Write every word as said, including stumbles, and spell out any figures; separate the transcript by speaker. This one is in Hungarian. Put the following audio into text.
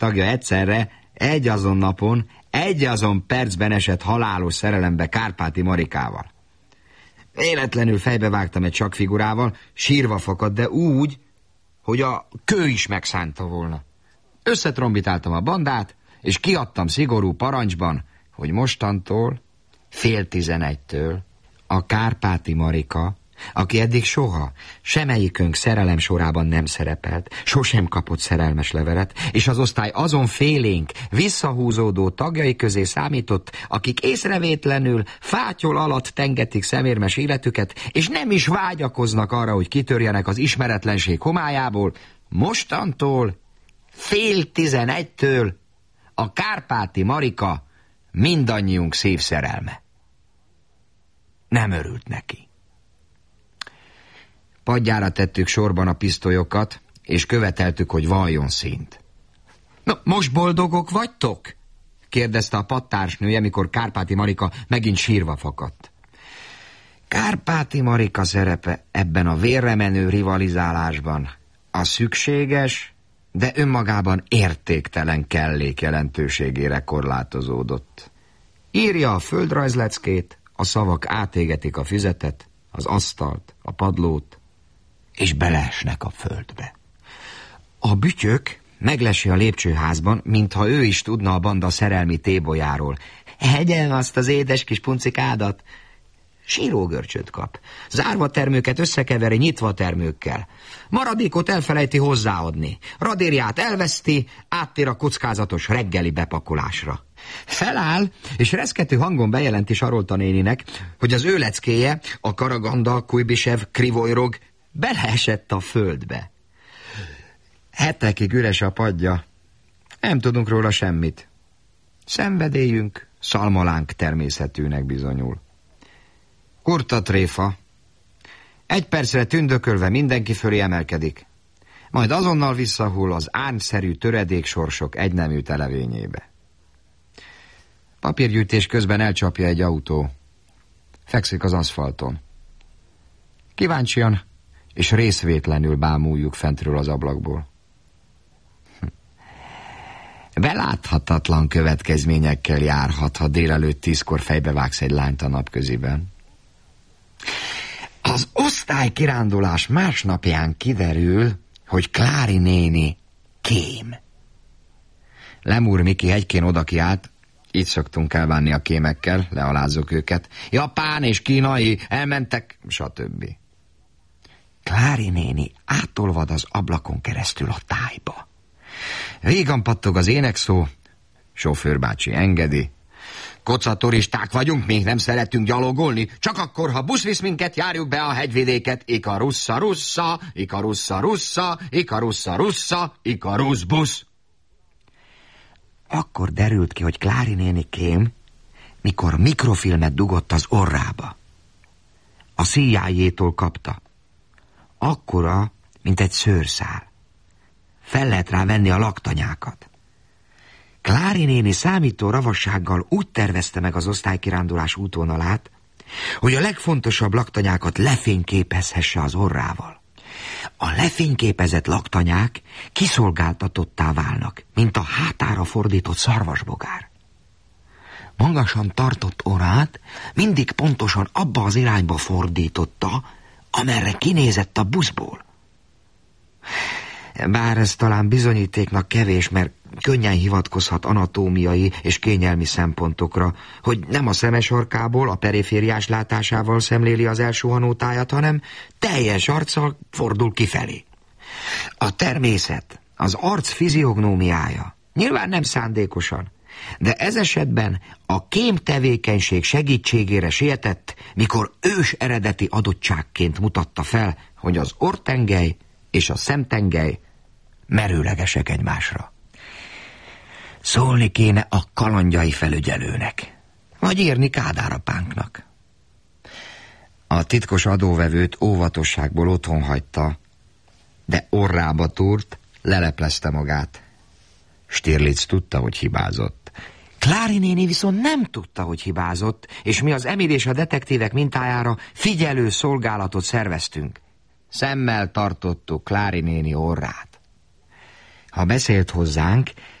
Speaker 1: tagja egyszerre, egy azon napon, egy azon percben esett halálos szerelembe Kárpáti Marikával. Véletlenül fejbevágtam egy sakkfigurával, sírva fakadt, de úgy, hogy a kő is megszánta volna. Összetrombitáltam a bandát, és kiadtam szigorú parancsban, hogy mostantól, fél tizenegytől a Kárpáti Marika, aki eddig soha, semmelyikünk szerelem sorában nem szerepelt, sosem kapott szerelmes levelet, és az osztály azon félénk, visszahúzódó tagjai közé számított, akik észrevétlenül fátyol alatt tengetik szemérmes életüket, és nem is vágyakoznak arra, hogy kitörjenek az ismeretlenség homályából, mostantól, fél tizenegytől a Kárpáti Marika mindannyiunk szívszerelme. Nem örült neki. Padjára tettük sorban a pisztolyokat, és követeltük, hogy valljon színt. No, most boldogok vagytok? Kérdezte a padtársnője, mikor Kárpáti Marika megint sírva fakadt. Kárpáti Marika szerepe ebben a vérremenő rivalizálásban a szükséges, de önmagában értéktelen kellék jelentőségére korlátozódott. Írja a földrajzleckét, a szavak átégetik a füzetet, az asztalt, a padlót, és beleesnek a földbe. A bütyök meglesi a lépcsőházban, mintha ő is tudna a banda szerelmi tébolyáról. Egyen azt az édes kis puncikádat! Sírógörcsöt kap. Zárva termőket összekeveri nyitva termőkkel. Maradékot elfelejti hozzáadni. Radírját elveszti, áttér a kockázatos reggeli bepakolásra. Feláll, és reszkető hangon bejelenti Sarolta néninek, hogy az ő leckéje, a Karaganda, Kujbisev, Krivojrog beleesett a földbe. Hetekig üres a padja. Nem tudunk róla semmit. Szenvedélyünk szalmalánk természetűnek bizonyul. Kurta tréfa. Egy percre tündökölve mindenki fölé emelkedik, majd azonnal visszahull az árnyszerű töredéksorsok egynemű televényébe. Papírgyűjtés közben elcsapja egy autó. Fekszik az aszfalton. Kíváncsian és részvétlenül bámuljuk fentről az ablakból. Beláthatatlan következményekkel járhat, ha délelőtt tízkor fejbevágsz egy lányt a napköziben. Az osztálykirándulás másnapján kiderül, hogy Klári néni kém. Lemúr Miki hegykén oda kiállt, így szoktunk elbánni a kémekkel, lealázzuk őket. Japán és kínai, elmentek, stb. Klári néni átolvad az ablakon keresztül a tájba. Vígan pattog az énekszó, sofőrbácsi engedi. Kocaturisták vagyunk, még nem szeretünk gyalogolni, csak akkor, ha busz visz minket, járjuk be a hegyvidéket. Ikarussa, russa, Ikarussa, russa, Ikarussa, russa, Ikarusz busz. Akkor derült ki, hogy Klári néni kém, mikor mikrofilmet dugott az orrába. A C I A-jétól kapta. Akkora, mint egy szőrszál. Fel lehet rá venni a laktanyákat. Klári néni számító ravassággal úgy tervezte meg az osztálykirándulás útvonalát, hogy a legfontosabb laktanyákat lefényképezhesse az orrával. A lefényképezett laktanyák kiszolgáltatottá válnak, mint a hátára fordított szarvasbogár. Magasan tartott orrát mindig pontosan abba az irányba fordította, amerre kinézett a buszból. Bár ez talán bizonyítéknak kevés, mert könnyen hivatkozhat anatómiai és kényelmi szempontokra, hogy nem a szemesarkából, a perifériás látásával szemléli az elsuhanótájat, hanem teljes arccal fordul kifelé. A természet, az arc fiziognómiája nyilván nem szándékosan, de ez esetben a kém tevékenység segítségére sietett, mikor ős eredeti adottságként mutatta fel, hogy az orrtengely és a szemtengely merőlegesek egymásra. Szólni kéne a kalandjai felügyelőnek, vagy írni Kádár apánknak. A titkos adóvevőt óvatosságból otthon hagyta, de orrába túrt, leleplezte magát. Stirlitz tudta, hogy hibázott. Klári néni viszont nem tudta, hogy hibázott, és mi az Emil és a detektívek mintájára figyelő szolgálatot szerveztünk. Szemmel tartottuk Klári néni orrát. Ha beszélt hozzánk,